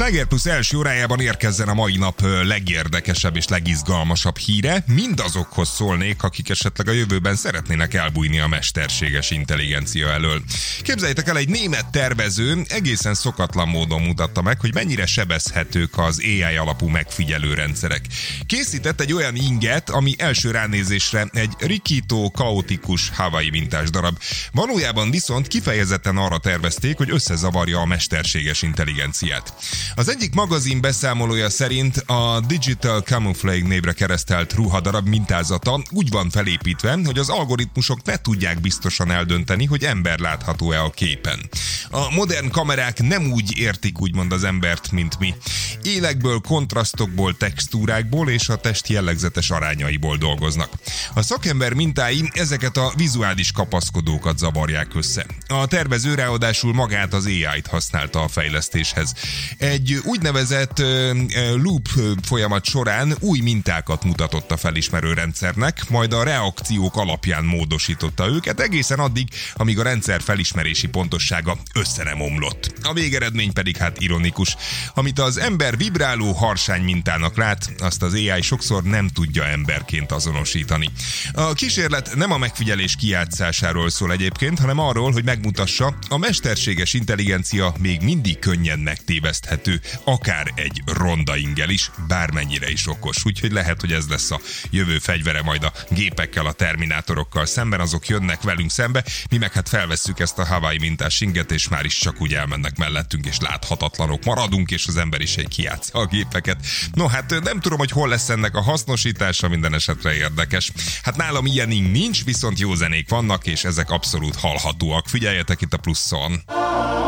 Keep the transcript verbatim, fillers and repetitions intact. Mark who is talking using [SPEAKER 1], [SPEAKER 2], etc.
[SPEAKER 1] Sláger Plus első órájában érkezzen a mai nap legérdekesebb és legizgalmasabb híre. Mindazokhoz szólnék, akik esetleg a jövőben szeretnének elbújni a mesterséges intelligencia elől. Képzeljétek el, egy német tervező egészen szokatlan módon mutatta meg, hogy mennyire sebezhetők az á i alapú megfigyelő rendszerek. Készített egy olyan inget, ami első ránézésre egy rikító, kaotikus, Hawaii mintás darab. Valójában viszont kifejezetten arra tervezték, hogy összezavarja a mesterséges intelligenciát. Az egyik magazin beszámolója szerint a Digital Camouflage névre keresztelt ruhadarab mintázata úgy van felépítve, hogy az algoritmusok ne tudják biztosan eldönteni, hogy ember látható-e a képen. A modern kamerák nem úgy értik úgymond az embert, mint mi. Élekből, kontrasztokból, textúrákból és a test jellegzetes arányaiból dolgoznak. A szakember mintái ezeket a vizuális kapaszkodókat zavarják össze. A tervező ráadásul magát az á i-t használta a fejlesztéshez. Egy úgynevezett uh, loop folyamat során új mintákat mutatott a felismerő rendszernek, majd a reakciók alapján módosította őket egészen addig, amíg a rendszer felismerési pontossága össze nem omlott. A végeredmény pedig hát ironikus. Amit az ember vibráló harsány mintának lát, azt az á i sokszor nem tudja emberként azonosítani. A kísérlet nem a megfigyelés kijátszásáról szól egyébként, hanem arról, hogy megmutassa, a mesterséges intelligencia még mindig könnyen megtéveszthető, akár egy ronda ingel is, bármennyire is okos. Úgyhogy lehet, hogy ez lesz a jövő fegyvere majd a gépekkel, a terminátorokkal szemben, azok jönnek velünk szembe, mi meg hát felvesszük ezt a Hawaii mintás inget, és már is csak úgy elmennek mellettünk, és láthatatlanok maradunk, és az emberiség kijátsza a gépeket. No hát nem tudom, hogy hol lesz ennek a hasznosítása, minden esetre érdekes. Hát nálam ilyening nincs, viszont jó zenék vannak, és ezek abszolút hallhatóak. Figyeljetek itt a Pluszon!